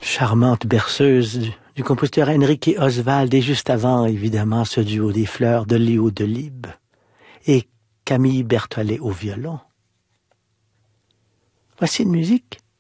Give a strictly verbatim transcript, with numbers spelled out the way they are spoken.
Charmante berceuse du, du compositeur Enrique Oswald, et juste avant, évidemment, ce duo des fleurs de Léo Delibes et Camille Berthollet au violon. Voici une musique